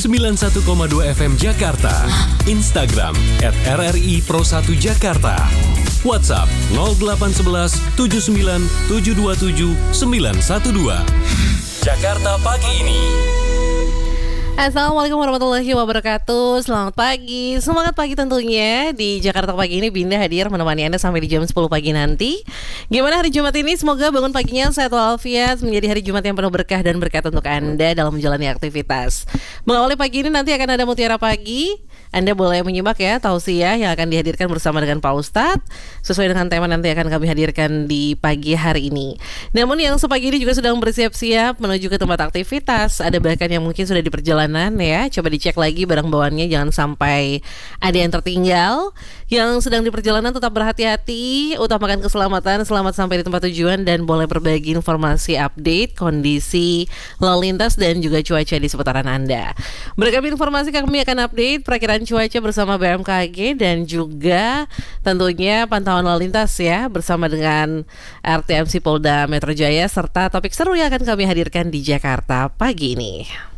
91,2 FM Jakarta. Instagram @RRI Pro 1 Jakarta. WhatsApp 0811 79 727 912. Jakarta pagi ini. Assalamualaikum warahmatullahi wabarakatuh. Selamat pagi, semangat pagi tentunya. Di Jakarta pagi ini Binda hadir menemani Anda sampai di jam 10 pagi nanti. Gimana hari Jumat ini? Semoga bangun paginya sehat walafiat, menjadi hari Jumat yang penuh berkah dan berkat untuk Anda dalam menjalani aktivitas. Mengawali pagi ini nanti akan ada Mutiara Pagi. Anda boleh menyimak ya tausiah yang akan dihadirkan bersama dengan Pak Ustadz sesuai dengan tema nanti akan kami hadirkan di pagi hari ini. Namun yang sepagi ini juga sedang bersiap-siap menuju ke tempat aktivitas. Ada bahkan yang mungkin sudah di perjalanan ya. Coba dicek lagi barang bawaannya, jangan sampai ada yang tertinggal. Yang sedang di perjalanan tetap berhati-hati, utamakan keselamatan, selamat sampai di tempat tujuan, dan boleh berbagi informasi update kondisi lalu lintas dan juga cuaca di seputaran Anda. Beragam informasi kami akan update perakiraan cuaca bersama BMKG dan juga tentunya pantauan lalu lintas ya bersama dengan RTMC Polda Metro Jaya serta topik seru yang akan kami hadirkan di Jakarta pagi ini.